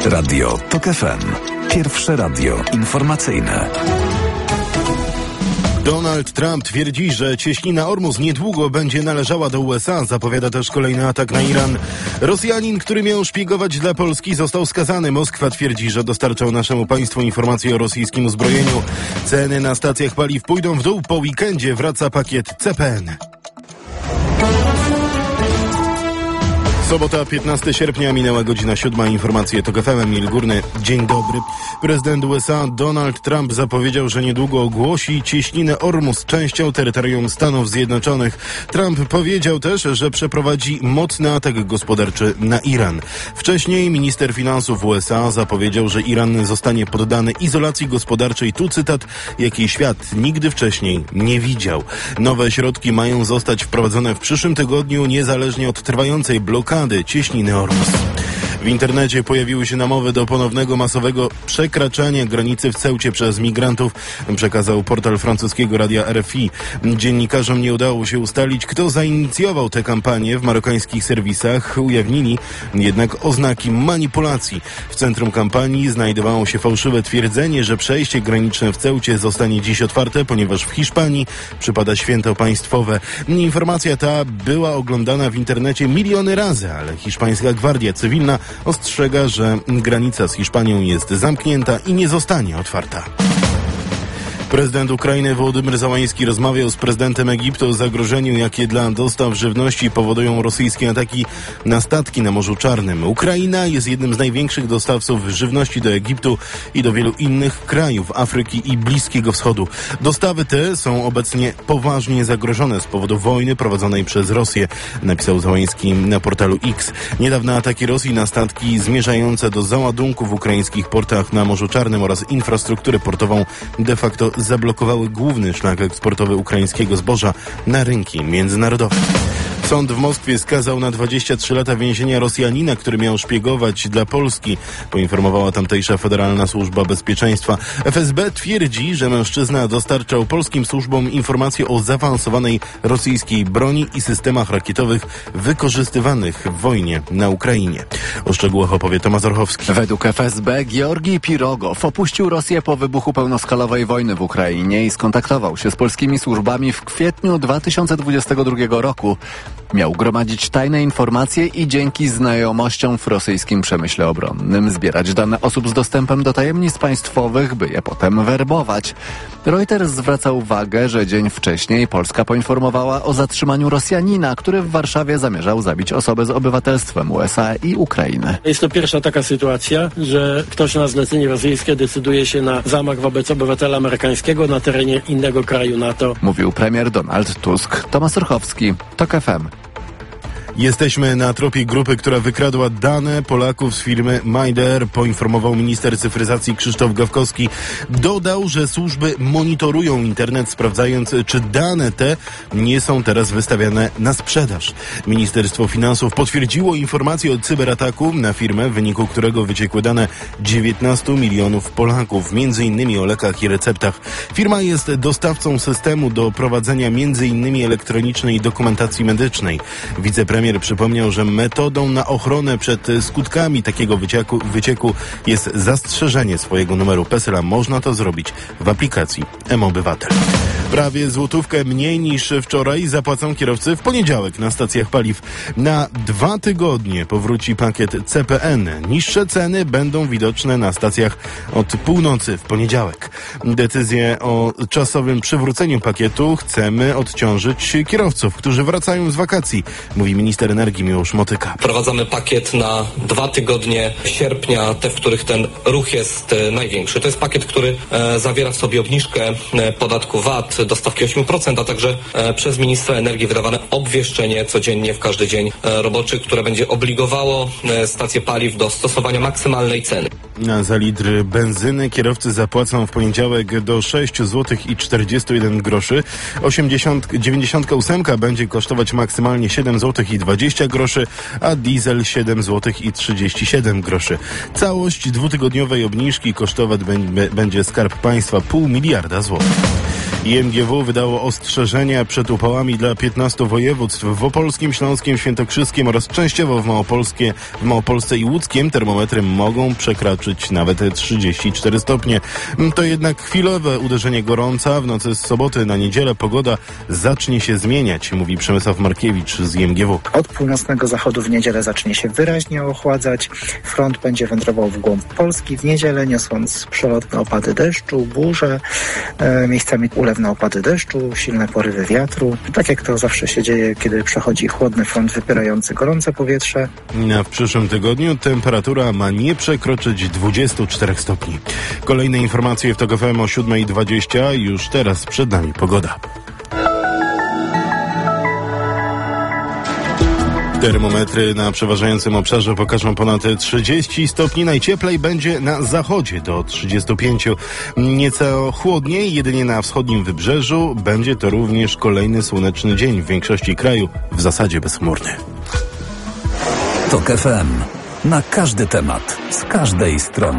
Radio TOK FM. Pierwsze radio informacyjne. Donald Trump twierdzi, że cieśnina Ormus niedługo będzie należała do USA. Zapowiada też kolejny atak na Iran. Rosjanin, który miał szpiegować dla Polski, został skazany. Moskwa twierdzi, że dostarczał naszemu państwu informacje o rosyjskim uzbrojeniu. Ceny na stacjach paliw pójdą w dół. Po weekendzie wraca pakiet CPN. Sobota, 15 sierpnia, minęła godzina 7. Informacje TOK FM. Emil Górny. Dzień dobry. Prezydent USA Donald Trump zapowiedział, że niedługo ogłosi cieśninę Ormus częścią terytorium Stanów Zjednoczonych. Trump powiedział też, że przeprowadzi mocny atak gospodarczy na Iran. Wcześniej minister finansów USA zapowiedział, że Iran zostanie poddany izolacji gospodarczej, tu cytat, jakiej świat nigdy wcześniej nie widział. Nowe środki mają zostać wprowadzone w przyszłym tygodniu, niezależnie od trwającej blokady cieśniny Ormus. W internecie pojawiły się namowy do ponownego masowego przekraczania granicy w Ceucie przez migrantów, przekazał portal francuskiego radia RFI. Dziennikarzom nie udało się ustalić, kto zainicjował tę kampanię w marokańskich serwisach. Ujawnili jednak oznaki manipulacji. W centrum kampanii znajdowało się fałszywe twierdzenie, że przejście graniczne w Ceucie zostanie dziś otwarte, ponieważ w Hiszpanii przypada święto państwowe. Informacja ta była oglądana w internecie miliony razy, ale hiszpańska Gwardia Cywilna ostrzega, że granica z Hiszpanią jest zamknięta i nie zostanie otwarta. Prezydent Ukrainy Wołodymyr Zełański rozmawiał z prezydentem Egiptu o zagrożeniu, jakie dla dostaw żywności powodują rosyjskie ataki na statki na Morzu Czarnym. Ukraina jest jednym z największych dostawców żywności do Egiptu i do wielu innych krajów Afryki i Bliskiego Wschodu. Dostawy te są obecnie poważnie zagrożone z powodu wojny prowadzonej przez Rosję, napisał Zełański na portalu X. Niedawne ataki Rosji na statki zmierzające do załadunku w ukraińskich portach na Morzu Czarnym oraz infrastrukturę portową de facto zablokowały główny szlak eksportowy ukraińskiego zboża na rynki międzynarodowe. Sąd w Moskwie skazał na 23 lata więzienia Rosjanina, który miał szpiegować dla Polski, poinformowała tamtejsza Federalna Służba Bezpieczeństwa. FSB twierdzi, że mężczyzna dostarczał polskim służbom informacje o zaawansowanej rosyjskiej broni i systemach rakietowych wykorzystywanych w wojnie na Ukrainie. O szczegółach opowie Tomasz Orchowski. Według FSB Georgij Pirogow opuścił Rosję po wybuchu pełnoskalowej wojny w Ukrainie i skontaktował się z polskimi służbami w kwietniu 2022 roku. Miał gromadzić tajne informacje i dzięki znajomościom w rosyjskim przemyśle obronnym zbierać dane osób z dostępem do tajemnic państwowych, by je potem werbować. Reuters zwraca uwagę, że dzień wcześniej Polska poinformowała o zatrzymaniu Rosjanina, który w Warszawie zamierzał zabić osobę z obywatelstwem USA i Ukrainy. Jest to pierwsza taka sytuacja, że ktoś na zlecenie rosyjskie decyduje się na zamach wobec obywatela amerykańskiego na terenie innego kraju NATO. Mówił premier Donald Tusk. Tomasz Orchowski, TOK FM. Jesteśmy na tropie grupy, która wykradła dane Polaków z firmy MyDR, poinformował minister cyfryzacji Krzysztof Gawkowski. Dodał, że służby monitorują internet, sprawdzając, czy dane te nie są teraz wystawiane na sprzedaż. Ministerstwo Finansów potwierdziło informację o cyberataku na firmę, w wyniku którego wyciekły dane 19 milionów Polaków, m.in. o lekach i receptach. Firma jest dostawcą systemu do prowadzenia m.in. elektronicznej dokumentacji medycznej. Wicepremier przypomniał, że metodą na ochronę przed skutkami takiego wycieku jest zastrzeżenie swojego numeru PESEL-a. Można to zrobić w aplikacji mObywatel. Prawie złotówkę mniej niż wczoraj zapłacą kierowcy w poniedziałek na stacjach paliw. Na 2 tygodnie powróci pakiet CPN. Niższe ceny będą widoczne na stacjach od północy w poniedziałek. Decyzję o czasowym przywróceniu pakietu chcemy odciążyć kierowców, którzy wracają z wakacji, mówi minister energii Miłosz Motyka. Wprowadzamy pakiet na 2 tygodnie sierpnia, te, w których ten ruch jest największy. To jest pakiet, który zawiera w sobie obniżkę podatku VAT do stawki 8%, a także przez ministra energii wydawane obwieszczenie codziennie w każdy dzień roboczy, które będzie obligowało stacje paliw do stosowania maksymalnej ceny. Za litr benzyny kierowcy zapłacą w poniedziałek do 6,41 zł. 98 będzie kosztować maksymalnie 7,20 zł, a diesel 7,37 zł. Całość dwutygodniowej obniżki kosztować będzie Skarb Państwa 0,5 miliarda złotych. IMGW wydało ostrzeżenia przed upałami dla 15 województw. W Opolskim, Śląskim, Świętokrzyskim oraz częściowo w Małopolsce i Łódzkiem termometry mogą przekroczyć nawet 34 stopnie. To jednak chwilowe uderzenie gorąca. W nocy z soboty na niedzielę pogoda zacznie się zmieniać, mówi Przemysław Markiewicz z IMGW. Od północnego zachodu w niedzielę zacznie się wyraźnie ochładzać. Front będzie wędrował w głąb Polski w niedzielę, niosąc przelotne opady deszczu, burze, miejscami ulewne opady deszczu, silne porywy wiatru. Tak jak to zawsze się dzieje, kiedy przechodzi chłodny front wypierający gorące powietrze. W przyszłym tygodniu temperatura ma nie przekroczyć 24 stopni. Kolejne informacje w TOK FM o 7:20. Już teraz przed nami pogoda. Termometry na przeważającym obszarze pokażą ponad 30 stopni. Najcieplej będzie na zachodzie do 35. Nieco chłodniej, jedynie na wschodnim wybrzeżu. Będzie to również kolejny słoneczny dzień w większości kraju, w zasadzie bezchmurny. TOK FM. Na każdy temat, z każdej strony.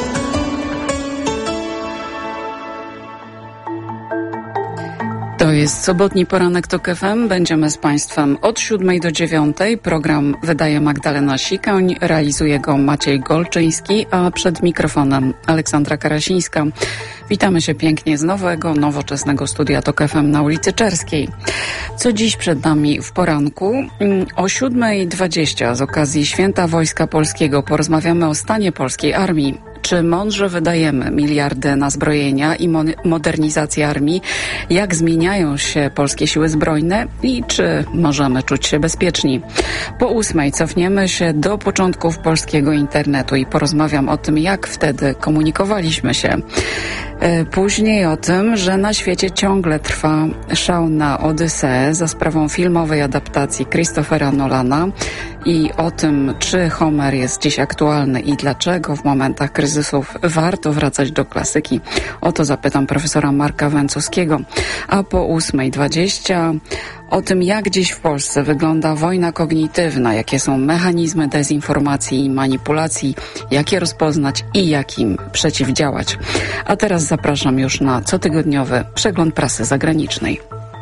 To jest sobotni poranek TOK FM. Będziemy z Państwem od 7 do 9. Program wydaje Magdalena Sikoń, realizuje go Maciej Golczyński, a przed mikrofonem Aleksandra Karasińska. Witamy się pięknie z nowego, nowoczesnego studia TOK FM na ulicy Czerskiej. Co dziś przed nami w poranku? O 7:20 z okazji Święta Wojska Polskiego porozmawiamy o stanie polskiej armii. Czy mądrze wydajemy miliardy na zbrojenia i modernizację armii? Jak zmieniają się polskie siły zbrojne i czy możemy czuć się bezpieczni? Po 8:00 cofniemy się do początków polskiego internetu i porozmawiam o tym, jak wtedy komunikowaliśmy się. Później o tym, że na świecie ciągle trwa szał na Odyseę za sprawą filmowej adaptacji Christophera Nolana i o tym, czy Homer jest dziś aktualny i dlaczego w momentach kryzysów warto wracać do klasyki. O to zapytam profesora Marka Węcowskiego. A po 8:20 o tym, jak dziś w Polsce wygląda wojna kognitywna, jakie są mechanizmy dezinformacji i manipulacji, jak je rozpoznać i jak im przeciwdziałać. A teraz zapraszam już na cotygodniowy przegląd prasy zagranicznej.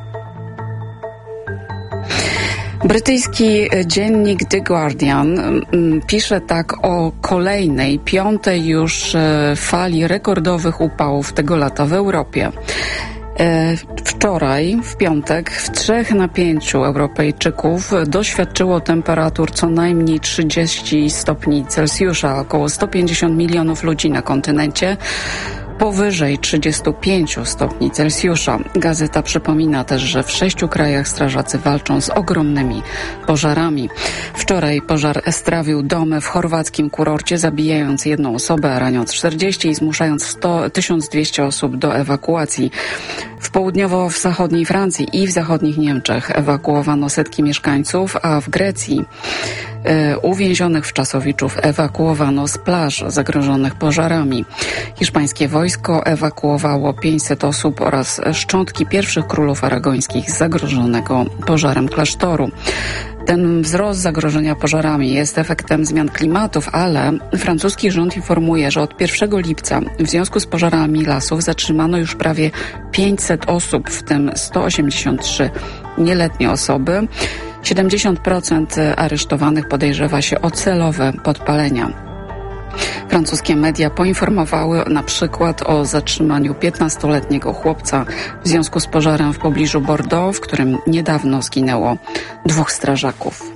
Brytyjski dziennik The Guardian pisze tak o kolejnej, 5. już fali rekordowych upałów tego lata w Europie. Wczoraj, w piątek, w 3 na 5 Europejczyków doświadczyło temperatur co najmniej 30 stopni Celsjusza. Około 150 milionów ludzi na kontynencie. Powyżej 35 stopni Celsjusza. Gazeta przypomina też, że w 6 krajach strażacy walczą z ogromnymi pożarami. Wczoraj pożar strawił domy w chorwackim kurorcie, zabijając 1 osobę, a raniąc 40 i zmuszając 1200 osób do ewakuacji. W południowo-zachodniej Francji i w zachodnich Niemczech ewakuowano setki mieszkańców, a w Grecji uwięzionych w Czasowiczów ewakuowano z plaż zagrożonych pożarami. Hiszpańskie wojsko ewakuowało 500 osób oraz szczątki pierwszych królów aragońskich z zagrożonego pożarem klasztoru. Ten wzrost zagrożenia pożarami jest efektem zmian klimatów, ale francuski rząd informuje, że od 1 lipca w związku z pożarami lasów zatrzymano już prawie 500 osób, w tym 183 nieletnie osoby. 70% aresztowanych podejrzewa się o celowe podpalenia. Francuskie media poinformowały na przykład o zatrzymaniu 15-letniego chłopca w związku z pożarem w pobliżu Bordeaux, w którym niedawno zginęło 2 strażaków.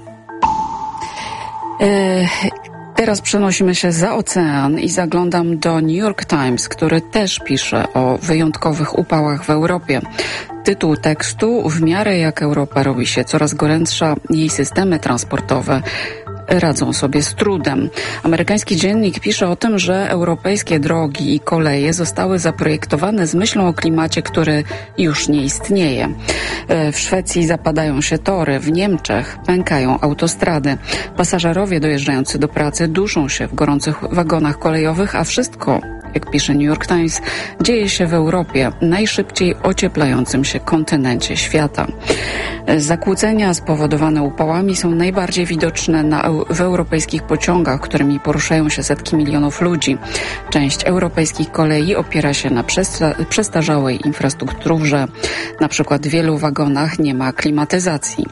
Teraz przenosimy się za ocean i zaglądam do New York Times, który też pisze o wyjątkowych upałach w Europie. Tytuł tekstu: w miarę jak Europa robi się coraz gorętsza, jej systemy transportowe radzą sobie z trudem. Amerykański dziennik pisze o tym, że europejskie drogi i koleje zostały zaprojektowane z myślą o klimacie, który już nie istnieje. W Szwecji zapadają się tory, w Niemczech pękają autostrady. Pasażerowie dojeżdżający do pracy duszą się w gorących wagonach kolejowych, a wszystko jak pisze New York Times, dzieje się w Europie, najszybciej ocieplającym się kontynencie świata. Zakłócenia spowodowane upałami są najbardziej widoczne w europejskich pociągach, którymi poruszają się setki milionów ludzi. Część europejskich kolei opiera się na przestarzałej infrastrukturze. Na przykład w wielu wagonach nie ma klimatyzacji.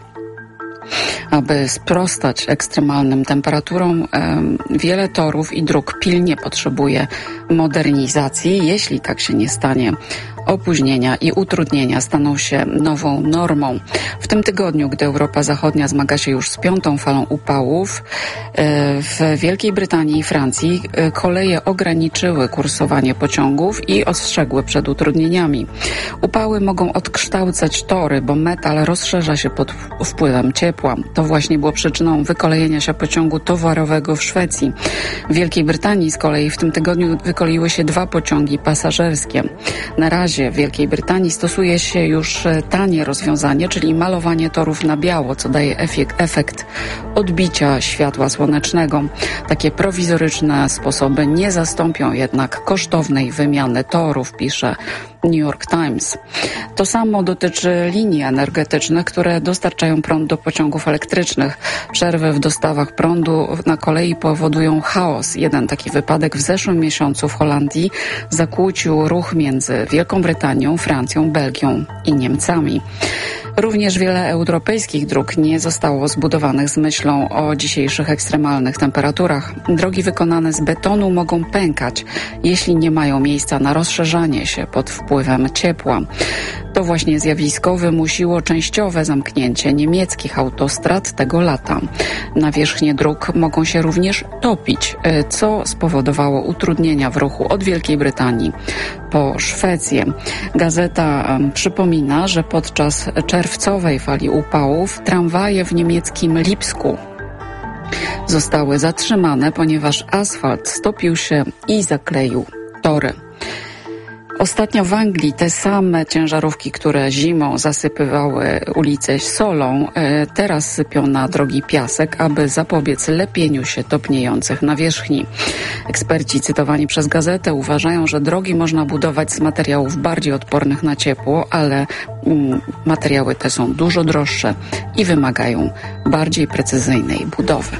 Aby sprostać ekstremalnym temperaturom, wiele torów i dróg pilnie potrzebuje modernizacji. Jeśli tak się nie stanie, opóźnienia i utrudnienia staną się nową normą. W tym tygodniu, gdy Europa Zachodnia zmaga się już z 5. falą upałów, w Wielkiej Brytanii i Francji koleje ograniczyły kursowanie pociągów i ostrzegły przed utrudnieniami. Upały mogą odkształcać tory, bo metal rozszerza się pod wpływem ciepła. To właśnie było przyczyną wykolejenia się pociągu towarowego w Szwecji. W Wielkiej Brytanii z kolei w tym tygodniu wykoleiły się 2 pociągi pasażerskie. Na razie w Wielkiej Brytanii stosuje się już tanie rozwiązanie, czyli malowanie torów na biało, co daje efekt odbicia światła słonecznego. Takie prowizoryczne sposoby nie zastąpią jednak kosztownej wymiany torów, pisze New York Times. To samo dotyczy linii energetycznych, które dostarczają prąd do pociągów elektrycznych. Przerwy w dostawach prądu na kolei powodują chaos. Jeden taki wypadek w zeszłym miesiącu w Holandii zakłócił ruch między Wielką Brytanią, Francją, Belgią i Niemcami. Również wiele europejskich dróg nie zostało zbudowanych z myślą o dzisiejszych ekstremalnych temperaturach. Drogi wykonane z betonu mogą pękać, jeśli nie mają miejsca na rozszerzanie się pod wpływem ciepła. To właśnie zjawisko wymusiło częściowe zamknięcie niemieckich autostrad tego lata. Nawierzchnie dróg mogą się również topić, co spowodowało utrudnienia w ruchu od Wielkiej Brytanii po Szwecję. Gazeta przypomina, że podczas czerwcowej fali upałów tramwaje w niemieckim Lipsku zostały zatrzymane, ponieważ asfalt stopił się i zakleił tory. Ostatnio w Anglii te same ciężarówki, które zimą zasypywały ulice solą, teraz sypią na drogi piasek, aby zapobiec lepieniu się topniejących nawierzchni. Eksperci cytowani przez gazetę uważają, że drogi można budować z materiałów bardziej odpornych na ciepło, ale materiały te są dużo droższe i wymagają bardziej precyzyjnej budowy.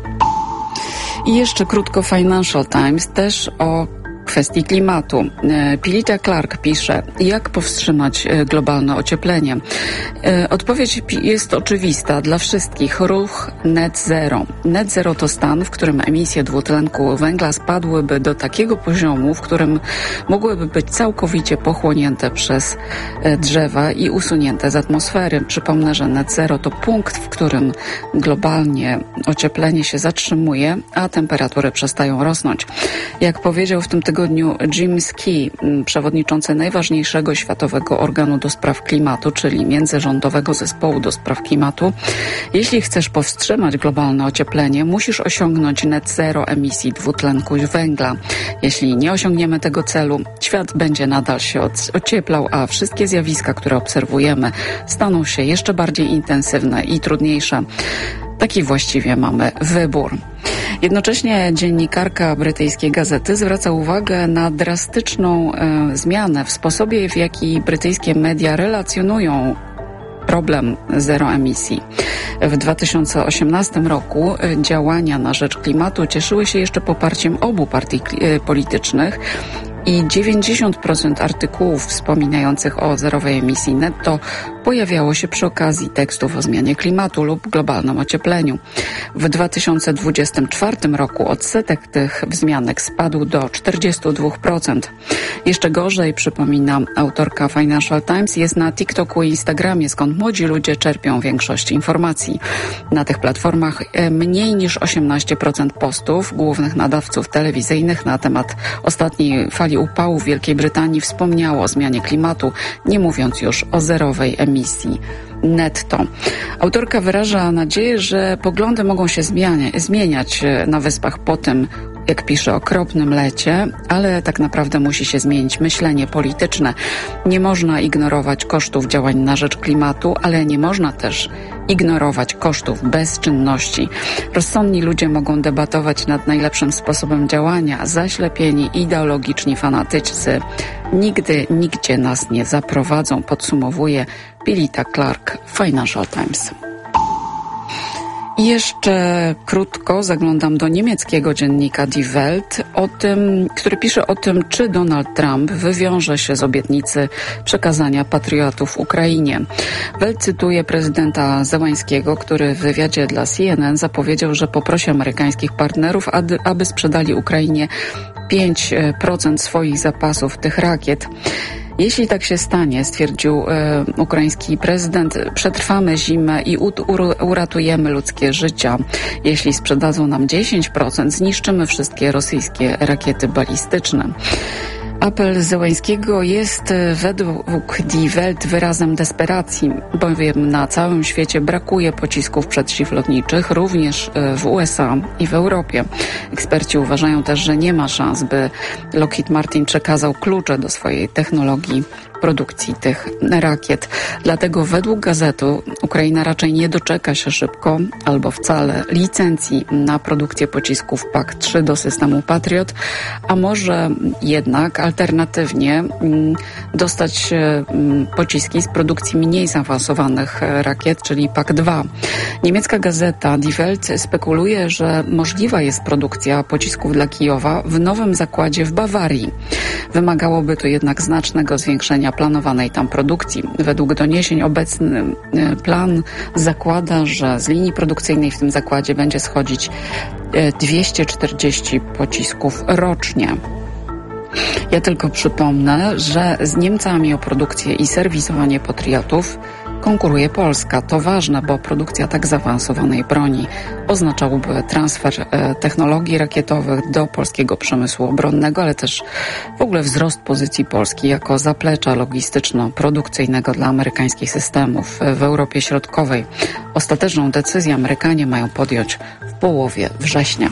I jeszcze krótko Financial Times też o kwestii klimatu. Pilita Clark pisze, jak powstrzymać globalne ocieplenie. Odpowiedź jest oczywista dla wszystkich. Ruch net zero. Net zero to stan, w którym emisje dwutlenku węgla spadłyby do takiego poziomu, w którym mogłyby być całkowicie pochłonięte przez drzewa i usunięte z atmosfery. Przypomnę, że net zero to punkt, w którym globalnie ocieplenie się zatrzymuje, a temperatury przestają rosnąć. Jak powiedział w tym tygodniu Jim Ski, przewodniczący najważniejszego światowego organu do spraw klimatu, czyli Międzyrządowego Zespołu do spraw klimatu, jeśli chcesz powstrzymać globalne ocieplenie, musisz osiągnąć net zero emisji dwutlenku węgla. Jeśli nie osiągniemy tego celu, świat będzie nadal się ocieplał, a wszystkie zjawiska, które obserwujemy, staną się jeszcze bardziej intensywne i trudniejsze. Taki właściwie mamy wybór. Jednocześnie dziennikarka brytyjskiej gazety zwraca uwagę na drastyczną zmianę w sposobie, w jaki brytyjskie media relacjonują problem zero emisji. W 2018 roku działania na rzecz klimatu cieszyły się jeszcze poparciem obu partii politycznych i 90% artykułów wspominających o zerowej emisji netto pojawiało się przy okazji tekstów o zmianie klimatu lub globalnym ociepleniu. W 2024 roku odsetek tych wzmianek spadł do 42%. Jeszcze gorzej, przypomina autorka Financial Times, jest na TikToku i Instagramie, skąd młodzi ludzie czerpią większość informacji. Na tych platformach mniej niż 18% postów głównych nadawców telewizyjnych na temat ostatniej fali upału w Wielkiej Brytanii wspomniało o zmianie klimatu, nie mówiąc już o zerowej emisji netto. Autorka wyraża nadzieję, że poglądy mogą się zmieniać na Wyspach po tym jak pisze, okropnym lecie, ale tak naprawdę musi się zmienić myślenie polityczne. Nie można ignorować kosztów działań na rzecz klimatu, ale nie można też ignorować kosztów bezczynności. Rozsądni ludzie mogą debatować nad najlepszym sposobem działania, zaślepieni, ideologiczni fanatycy nigdy, nigdzie nas nie zaprowadzą, podsumowuje Pilita Clark w Financial Times. I jeszcze krótko zaglądam do niemieckiego dziennika Die Welt, który pisze o tym, czy Donald Trump wywiąże się z obietnicy przekazania patriotów Ukrainie. Welt cytuje prezydenta Zełańskiego, który w wywiadzie dla CNN zapowiedział, że poprosi amerykańskich partnerów, aby sprzedali Ukrainie 5% swoich zapasów tych rakiet. Jeśli tak się stanie, stwierdził ukraiński prezydent, przetrwamy zimę i uratujemy ludzkie życia. Jeśli sprzedadzą nam 10%, zniszczymy wszystkie rosyjskie rakiety balistyczne. Apel Zełańskiego jest według Die Welt wyrazem desperacji, bowiem na całym świecie brakuje pocisków przeciwlotniczych, również w USA i w Europie. Eksperci uważają też, że nie ma szans, by Lockheed Martin przekazał klucze do swojej technologii produkcji tych rakiet. Dlatego według gazety Ukraina raczej nie doczeka się szybko albo wcale licencji na produkcję pocisków PAK-3 do systemu Patriot, a może jednak alternatywnie dostać pociski z produkcji mniej zaawansowanych rakiet, czyli PAK-2. Niemiecka gazeta Die Welt spekuluje, że możliwa jest produkcja pocisków dla Kijowa w nowym zakładzie w Bawarii. Wymagałoby to jednak znacznego zwiększenia planowanej tam produkcji. Według doniesień obecny plan zakłada, że z linii produkcyjnej w tym zakładzie będzie schodzić 240 pocisków rocznie. Ja tylko przypomnę, że z Niemcami o produkcję i serwisowanie patriotów konkuruje Polska. To ważne, bo produkcja tak zaawansowanej broni oznaczałby transfer technologii rakietowych do polskiego przemysłu obronnego, ale też w ogóle wzrost pozycji Polski jako zaplecza logistyczno-produkcyjnego dla amerykańskich systemów w Europie Środkowej. Ostateczną decyzję Amerykanie mają podjąć w połowie września.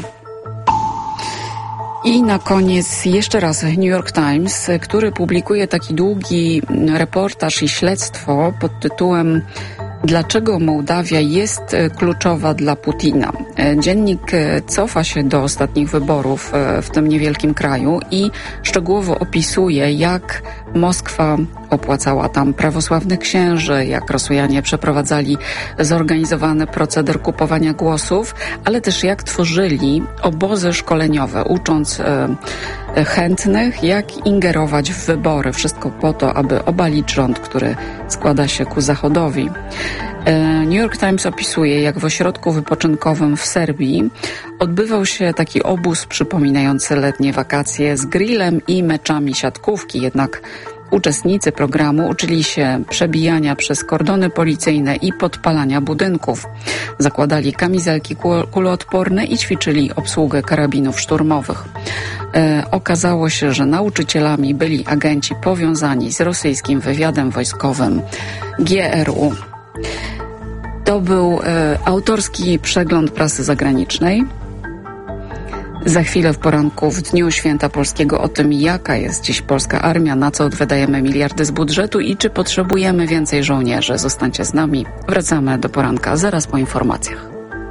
I na koniec jeszcze raz New York Times, który publikuje taki długi reportaż i śledztwo pod tytułem Dlaczego Mołdawia jest kluczowa dla Putina? Dziennik cofa się do ostatnich wyborów w tym niewielkim kraju i szczegółowo opisuje, jak Moskwa opłacała tam prawosławnych księży, jak Rosjanie przeprowadzali zorganizowany proceder kupowania głosów, ale też jak tworzyli obozy szkoleniowe, ucząc chętnych, jak ingerować w wybory. Wszystko po to, aby obalić rząd, który składa się ku Zachodowi. New York Times opisuje, jak w ośrodku wypoczynkowym w Serbii odbywał się taki obóz przypominający letnie wakacje z grillem i meczami siatkówki. Jednak uczestnicy programu uczyli się przebijania przez kordony policyjne i podpalania budynków. Zakładali kamizelki kuloodporne i ćwiczyli obsługę karabinów szturmowych. Okazało się, że nauczycielami byli agenci powiązani z rosyjskim wywiadem wojskowym GRU. To był autorski przegląd prasy zagranicznej. Za chwilę w poranku w Dniu Święta Polskiego o tym, jaka jest dziś polska armia, na co wydajemy miliardy z budżetu i czy potrzebujemy więcej żołnierzy. Zostańcie z nami. Wracamy do poranka zaraz po informacjach.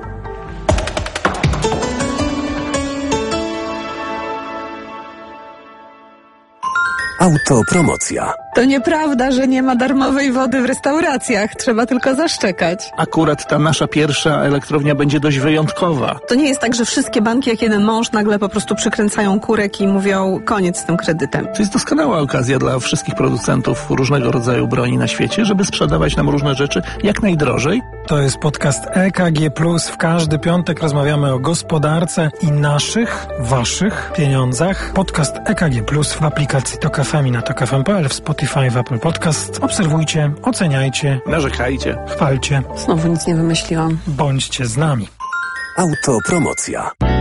Autopromocja. To nieprawda, że nie ma darmowej wody w restauracjach. Trzeba tylko zaszczekać. Akurat ta nasza pierwsza elektrownia będzie dość wyjątkowa. To nie jest tak, że wszystkie banki jak jeden mąż nagle po prostu przykręcają kurek i mówią koniec z tym kredytem. To jest doskonała okazja dla wszystkich producentów różnego rodzaju broni na świecie, żeby sprzedawać nam różne rzeczy jak najdrożej. To jest podcast EKG+. W każdy piątek rozmawiamy o gospodarce i naszych, waszych pieniądzach. Podcast EKG+, w aplikacji Tok FM i na tokfm.pl, w Spotify, w Apple Podcast. Obserwujcie, oceniajcie, narzekajcie, chwalcie. Znowu nic nie wymyśliłam. Bądźcie z nami. Autopromocja.